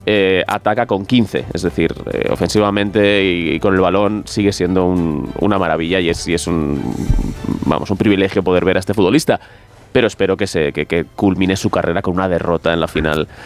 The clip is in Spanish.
ataca con 15, es decir, ofensivamente y con el balón sigue siendo una maravilla y es un privilegio poder ver a este futbolista. Pero espero que culmine su carrera con una derrota en la final